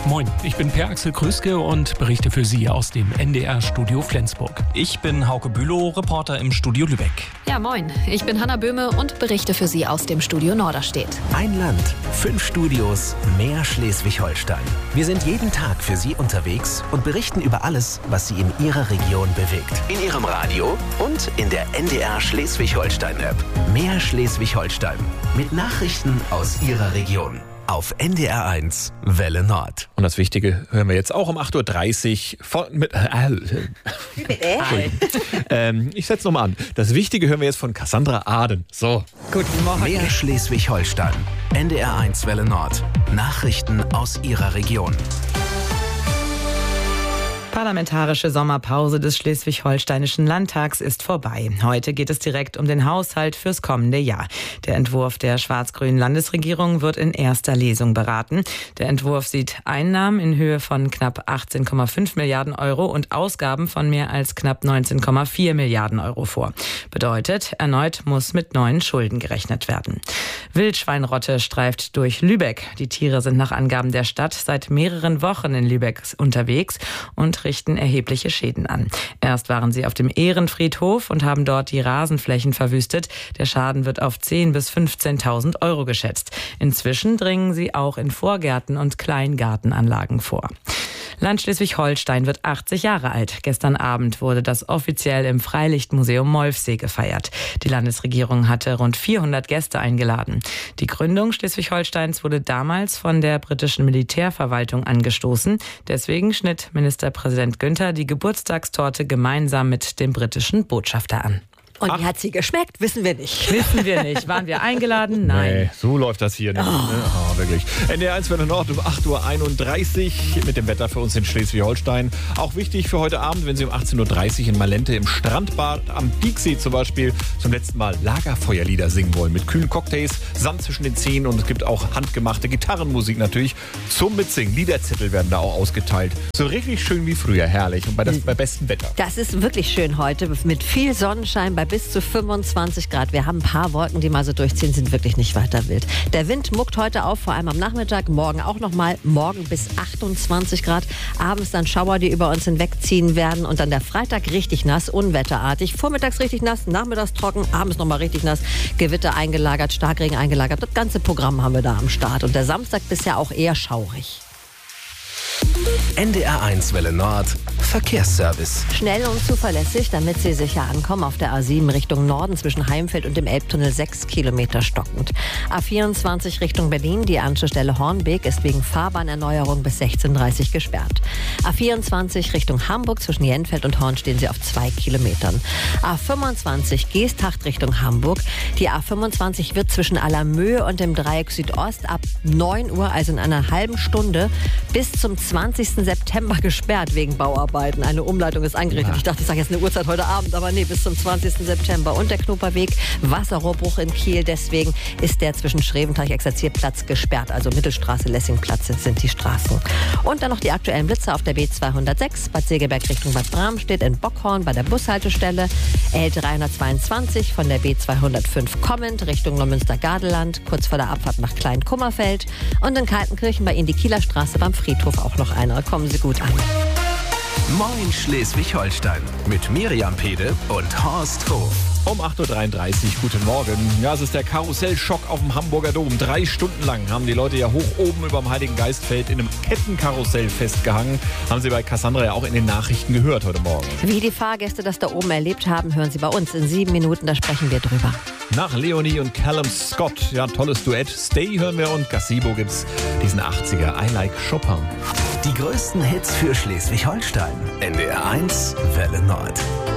Moin, ich bin Per-Axel Krüske und berichte für Sie aus dem NDR-Studio Flensburg. Ich bin Hauke Bülow, Reporter im Studio Lübeck. Ja, moin, ich bin Hanna Böhme und berichte für Sie aus dem Studio Norderstedt. Ein Land, 5 Studios, mehr Schleswig-Holstein. Wir sind jeden Tag für Sie unterwegs und berichten über alles, was Sie in Ihrer Region bewegt. In Ihrem Radio und in der NDR Schleswig-Holstein-App. Mehr Schleswig-Holstein mit Nachrichten aus Ihrer Region. Auf NDR1 Welle Nord. Und das Wichtige hören wir jetzt auch um 8.30 Uhr ich setze nochmal an. Das Wichtige hören wir jetzt von Cassandra Aden. So. Guten Morgen. Mehr Schleswig-Holstein. NDR1 Welle Nord. Nachrichten aus Ihrer Region. Parlamentarische Sommerpause des Schleswig-Holsteinischen Landtags ist vorbei. Heute geht es direkt um den Haushalt fürs kommende Jahr. Der Entwurf der schwarz-grünen Landesregierung wird in erster Lesung beraten. Der Entwurf sieht Einnahmen in Höhe von knapp 18,5 Milliarden Euro und Ausgaben von mehr als knapp 19,4 Milliarden Euro vor. Bedeutet, erneut muss mit neuen Schulden gerechnet werden. Wildschweinrotte streift durch Lübeck. Die Tiere sind nach Angaben der Stadt seit mehreren Wochen in Lübeck unterwegs und richten erhebliche Schäden an. Erst waren sie auf dem Ehrenfriedhof und haben dort die Rasenflächen verwüstet. Der Schaden wird auf 10.000 bis 15.000 Euro geschätzt. Inzwischen dringen sie auch in Vorgärten und Kleingartenanlagen vor. Land Schleswig-Holstein wird 80 Jahre alt. Gestern Abend wurde das offiziell im Freilichtmuseum Molfsee gefeiert. Die Landesregierung hatte rund 400 Gäste eingeladen. Die Gründung Schleswig-Holsteins wurde damals von der britischen Militärverwaltung angestoßen. Deswegen schnitt Ministerpräsident Günther die Geburtstagstorte gemeinsam mit dem britischen Botschafter an. Und wie hat sie geschmeckt? Wissen wir nicht. Wissen wir nicht. Waren wir eingeladen? Nein. Nee, so läuft das hier nicht. Oh, wirklich. NDR1 Welle Nord um 8.31 Uhr mit dem Wetter für uns in Schleswig-Holstein. Auch wichtig für heute Abend, wenn Sie um 18.30 Uhr in Malente im Strandbad am Dieksee zum Beispiel zum letzten Mal Lagerfeuerlieder singen wollen. Mit kühlen Cocktails, Sand zwischen den Zähnen und es gibt auch handgemachte Gitarrenmusik natürlich zum Mitsingen. Liederzettel werden da auch ausgeteilt. So richtig schön wie früher, herrlich und bei bestem Wetter. Das ist wirklich schön heute mit viel Sonnenschein bei bis zu 25 Grad. Wir haben ein paar Wolken, die mal so durchziehen, sind wirklich nicht weiter wild. Der Wind muckt heute auf, vor allem am Nachmittag, morgen auch nochmal, morgen bis 28 Grad. Abends dann Schauer, die über uns hinwegziehen werden und dann der Freitag richtig nass, unwetterartig. Vormittags richtig nass, nachmittags trocken, abends nochmal richtig nass, Gewitter eingelagert, Starkregen eingelagert. Das ganze Programm haben wir da am Start. Und der Samstag bisher auch eher schaurig. NDR1 Welle Nord. Verkehrsservice. Schnell und zuverlässig, damit Sie sicher ankommen. Auf der A7 Richtung Norden zwischen Heimfeld und dem Elbtunnel 6 Kilometer stockend. A24 Richtung Berlin, die Anschlussstelle Hornbeek ist wegen Fahrbahnerneuerung bis 16:30 Uhr gesperrt. A24 Richtung Hamburg zwischen Jenfeld und Horn stehen Sie auf 2 Kilometern. A25 Geesthacht Richtung Hamburg. Die A25 wird zwischen Allermöhe und dem Dreieck Südost ab 9 Uhr, also in einer halben Stunde, bis zum 20. September gesperrt wegen Bauarbeiten. Eine Umleitung ist eingerichtet. Ich dachte, ich sage jetzt eine Uhrzeit heute Abend, aber nee, bis zum 20. September. Und der Knoperweg, Wasserrohrbruch in Kiel. Deswegen ist der zwischen Schreventeich-Exerzierplatz gesperrt. Also Mittelstraße, Lessingplatz sind die Straßen. Und dann noch die aktuellen Blitze auf der B206, Bad Segeberg Richtung Bad Bramstedt in Bockhorn bei der Bushaltestelle. L322 von der B205 kommend Richtung Neumünster-Gardeland, kurz vor der Abfahrt nach Klein-Kummerfeld. Und in Kaltenkirchen bei Ihnen die Kieler Straße beim Friedhof auch noch einer. Kommen Sie gut an. Moin Schleswig-Holstein mit Miriam Pede und Horst Hof. Um 8.33 Uhr, guten Morgen. Ja, es ist der Karussellschock auf dem Hamburger Dom. 3 Stunden lang haben die Leute ja hoch oben über dem Heiligen Geistfeld in einem Kettenkarussell festgehangen. Haben Sie bei Cassandra ja auch in den Nachrichten gehört heute Morgen. Wie die Fahrgäste das da oben erlebt haben, hören Sie bei uns in 7 Minuten, da sprechen wir drüber. Nach Leonie und Callum Scott, ja, tolles Duett. Stay hören wir und Gazebo gibt's diesen 80er I Like Chopin. Die größten Hits für Schleswig-Holstein. NDR1 Welle Nord.